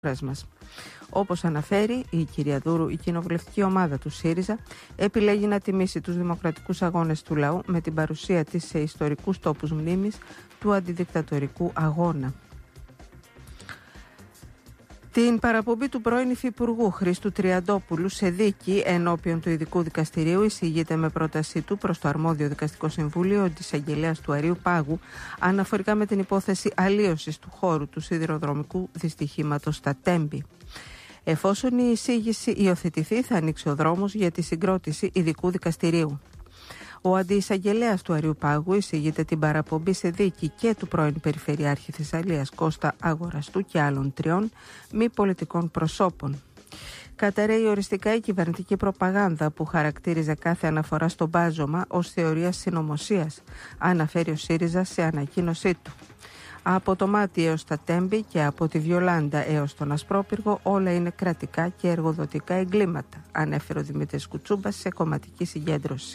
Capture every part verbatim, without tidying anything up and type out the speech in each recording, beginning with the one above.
μας. Όπως αναφέρει η κυρία Δούρου, η κοινοβουλευτική ομάδα του ΣΥΡΙΖΑ επιλέγει να τιμήσει τους δημοκρατικούς αγώνες του λαού με την παρουσία της σε ιστορικούς τόπους μνήμης του αντιδικτατορικού αγώνα. Την παραπομπή του πρώην Υφυπουργού Χρήστου Τριαντόπουλου σε δίκη ενώπιον του Ειδικού Δικαστηρίου εισηγείται με πρότασή του προς το αρμόδιο Δικαστικό Συμβούλιο της Εισαγγελέας του Αριού Πάγου αναφορικά με την υπόθεση αλλίωσης του χώρου του σιδηροδρομικού δυστυχήματος στα Τέμπη. Εφόσον η εισήγηση υιοθετηθεί, θα ανοίξει ο δρόμος για τη συγκρότηση Ειδικού Δικαστηρίου. Ο αντιεισαγγελέας του Αριού Πάγου εισηγείται την παραπομπή σε δίκη και του πρώην Περιφερειάρχη Θεσσαλίας Κώστα Αγοραστού και άλλων τριών μη πολιτικών προσώπων. Καταρρέει οριστικά η κυβερνητική προπαγάνδα που χαρακτήριζε κάθε αναφορά στο μπάζωμα ως θεωρία συνωμοσίας, αναφέρει ο ΣΥΡΙΖΑ σε ανακοίνωσή του. Από το Μάτι έως τα Τέμπη και από τη Βιολάντα έως τον Ασπρόπυργο όλα είναι κρατικά και εργοδοτικά εγκλήματα, ανέφερε ο Δημήτρης Κουτσούμπας σε κομματική συγκέντρωση.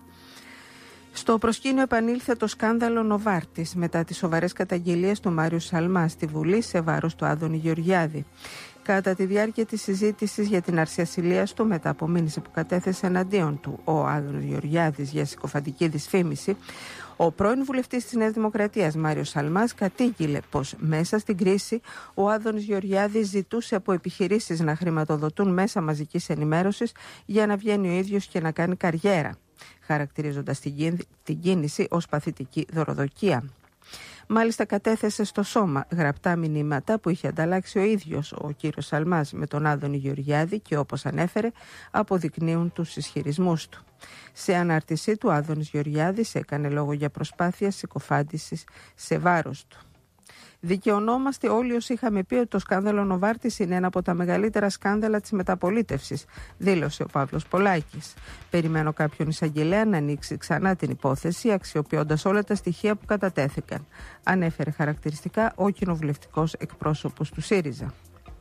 Στο προσκήνιο επανήλθε το σκάνδαλο Νοβάρτης μετά τις σοβαρές καταγγελίες του Μάριου Σαλμά στη Βουλή σε βάρος του Άδωνη Γεωργιάδη. Κατά τη διάρκεια της συζήτησης για την αρσή ασυλίας του μετά από μήνυση που κατέθεσε εναντίον του ο Άδωνης Γεωργιάδης για συκοφαντική δυσφήμιση, ο πρώην βουλευτής της Νέας Δημοκρατίας Μάριος Σαλμάς κατήγγειλε πως μέσα στην κρίση ο Άδωνης Γεωργιάδης ζητούσε από επιχειρήσεις να χρηματοδοτούν μέσα μαζικής ενημέρωσης για να βγαίνει ο ίδιος και να κάνει καριέρα, χαρακτηρίζοντας την κίνηση ως παθητική δωροδοκία. Μάλιστα κατέθεσε στο σώμα γραπτά μηνύματα που είχε ανταλλάξει ο ίδιος ο κύριος Σαλμάς με τον Άδωνη Γεωργιάδη και όπως ανέφερε αποδεικνύουν τους ισχυρισμούς του. Σε ανάρτησή του, ο Άδωνης Γεωργιάδης έκανε λόγο για προσπάθεια συκοφάντησης σε βάρος του. Δικαιωνόμαστε όλοι όσοι είχαμε πει ότι το σκάνδαλο Νοβάρτης είναι ένα από τα μεγαλύτερα σκάνδαλα της μεταπολίτευσης, δήλωσε ο Παύλος Πολάκης. Περιμένω κάποιον εισαγγελέα να ανοίξει ξανά την υπόθεση, αξιοποιώντας όλα τα στοιχεία που κατατέθηκαν, ανέφερε χαρακτηριστικά ο κοινοβουλευτικός εκπρόσωπος του ΣΥΡΙΖΑ.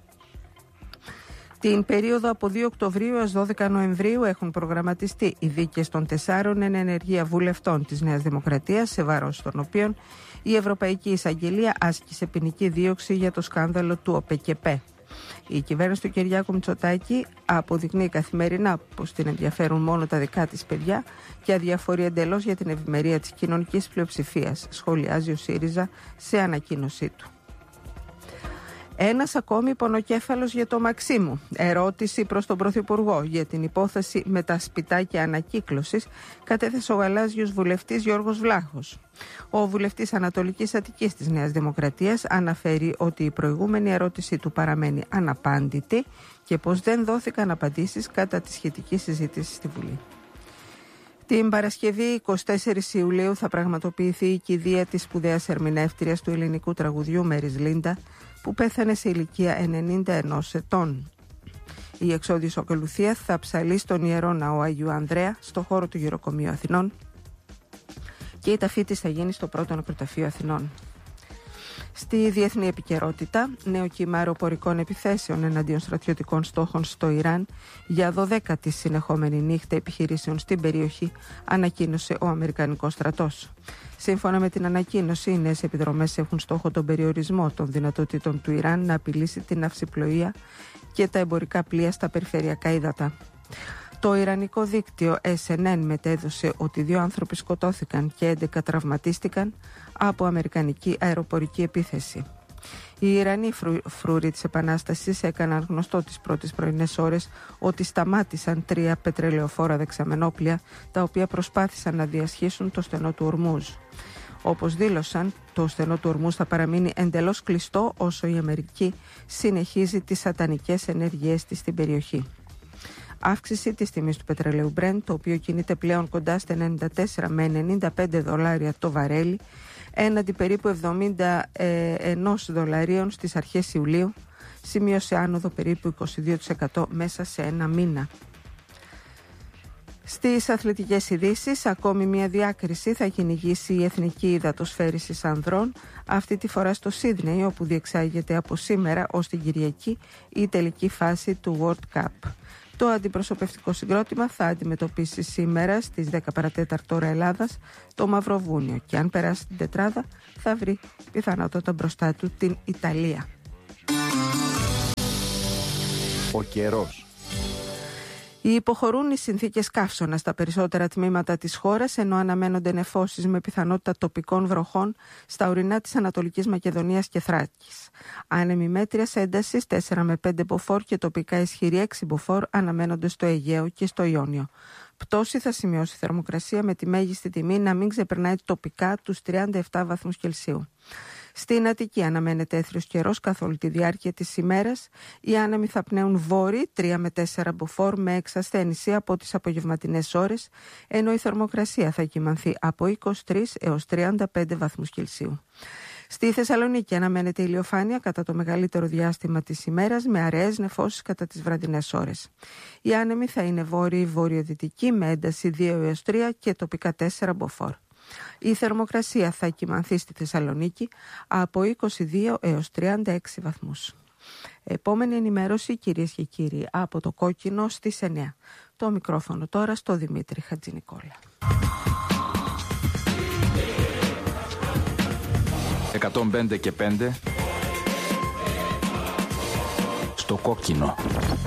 Την περίοδο από δύο Οκτωβρίου έως δώδεκα Νοεμβρίου έχουν προγραμματιστεί οι δίκες των τεσσάρων εν ενεργεία βουλευτών της Νέας Δημοκρατίας, σε βάρος των οποίων η Ευρωπαϊκή Εισαγγελία άσκησε ποινική δίωξη για το σκάνδαλο του ΟΠΕΚΕΠΕ. Η κυβέρνηση του Κυριάκου Μητσοτάκη αποδεικνύει καθημερινά πως την ενδιαφέρουν μόνο τα δικά της παιδιά και αδιαφορεί εντελώς για την ευημερία της κοινωνικής πλειοψηφίας, σχολιάζει ο ΣΥΡΙΖΑ σε ανακοίνωσή του. Ένας ακόμη πονοκέφαλος για το Μαξίμου. Ερώτηση προς τον Πρωθυπουργό για την υπόθεση με τα σπιτάκια ανακύκλωσης κατέθεσε ο γαλάζιος βουλευτής Γιώργος Βλάχος. Ο βουλευτής Ανατολικής Αττικής της Νέας Δημοκρατίας αναφέρει ότι η προηγούμενη ερώτησή του παραμένει αναπάντητη και πως δεν δόθηκαν απαντήσεις κατά τη σχετική συζήτηση στη Βουλή. Την Παρασκευή εικοστή τέταρτη Ιουλίου θα πραγματοποιηθεί η κηδεία της σπουδαίας ερμηνεύτριας του ελληνικού τραγουδιού Μέρις Λίντα, που πέθανε σε ηλικία ενενήντα ενός ετών. Η εξόδιος ακολουθία θα ψαλεί στον Ιερό Ναό Αγίου Ανδρέα, στο χώρο του Γεροκομείου Αθηνών, και η ταφή της θα γίνει στο πρώτο νεκροταφείο Αθηνών. Στη διεθνή επικαιρότητα, νέο κύμα αεροπορικών επιθέσεων εναντίον στρατιωτικών στόχων στο Ιράν για δωδέκατη συνεχόμενη νύχτα επιχειρήσεων στην περιοχή, ανακοίνωσε ο Αμερικανικός στρατός. Σύμφωνα με την ανακοίνωση, οι νέες επιδρομές έχουν στόχο τον περιορισμό των δυνατοτήτων του Ιράν να απειλήσει την ναυσιπλοεία και τα εμπορικά πλοία στα περιφερειακά ύδατα. Το ιρανικό δίκτυο ες εν εν μετέδωσε ότι δύο άνθρωποι σκοτώθηκαν και έντεκα τραυματίστηκαν από αμερικανική αεροπορική επίθεση. Οι Ιρανοί φρου, φρούροι της Επανάστασης έκαναν γνωστό τις πρώτες πρωινές ώρες ότι σταμάτησαν τρία πετρελαιοφόρα δεξαμενόπλια τα οποία προσπάθησαν να διασχίσουν το στενό του Ορμούζ. Όπως δήλωσαν, το στενό του Ορμούζ θα παραμείνει εντελώς κλειστό όσο η Αμερική συνεχίζει τις σατανικές ενέργειές της στην περιοχή. Αύξηση της τιμής του πετρελαίου Brent, το οποίο κινείται πλέον κοντά στα ενενήντα τέσσερα με ενενήντα πέντε δολάρια το βαρέλι, έναντι περίπου εβδομήντα ένα δολαρίων στις αρχές Ιουλίου, σημείωσε άνοδο περίπου είκοσι δύο τοις εκατό μέσα σε ένα μήνα. Στις αθλητικές ειδήσεις, ακόμη μια διάκριση θα κυνηγήσει η Εθνική Υδατοσφαίρισης Ανδρών, αυτή τη φορά στο Σίδνεϊ, όπου διεξάγεται από σήμερα ως την Κυριακή η τελική φάση του World Cup. Το αντιπροσωπευτικό συγκρότημα θα αντιμετωπίσει σήμερα στις δέκα παρατέταρτο ώρα Ελλάδας το Μαυροβούνιο και αν περάσει την τετράδα θα βρει πιθανότατα μπροστά του την Ιταλία. Ο καιρός. Υποχωρούν οι συνθήκες καύσωνα στα περισσότερα τμήματα της χώρας, ενώ αναμένονται νεφώσεις με πιθανότητα τοπικών βροχών στα ορεινά της Ανατολικής Μακεδονίας και Θράκης. Άνεμοι μέτριας έντασης τέσσερα με πέντε μποφόρ και τοπικά ισχυρή έξι μποφόρ αναμένονται στο Αιγαίο και στο Ιόνιο. Πτώση θα σημειώσει η θερμοκρασία με τη μέγιστη τιμή να μην ξεπερνάει τοπικά τους τριάντα επτά βαθμούς Κελσίου. Στην Αττική αναμένεται έθριος καιρός καθ' όλη τη διάρκεια της ημέρας. Οι άνεμοι θα πνέουν βόρειοι τρία με τέσσερα μποφόρ με εξασθένηση από τις απογευματινές ώρες, ενώ η θερμοκρασία θα κυμανθεί από είκοσι τρεις έως τριάντα πέντε βαθμούς Κελσίου. Στη Θεσσαλονίκη αναμένεται ηλιοφάνεια κατά το μεγαλύτερο διάστημα της ημέρας με αραιές νεφώσεις κατά τις βραδινές ώρες. Οι άνεμοι θα είναι βόρειοι βορειοδυτικοί με ένταση δύο έως τρία και τοπικά τέσσερα μποφόρ. Η θερμοκρασία θα κυμανθεί στη Θεσσαλονίκη από είκοσι δύο έως τριάντα έξι βαθμούς. Επόμενη ενημέρωση, κυρίες και κύριοι, από το Κόκκινο στις εννιά. Το μικρόφωνο τώρα στο Δημήτρη Χατζηνικόλα. εκατόν πέντε και πέντε στο Κόκκινο.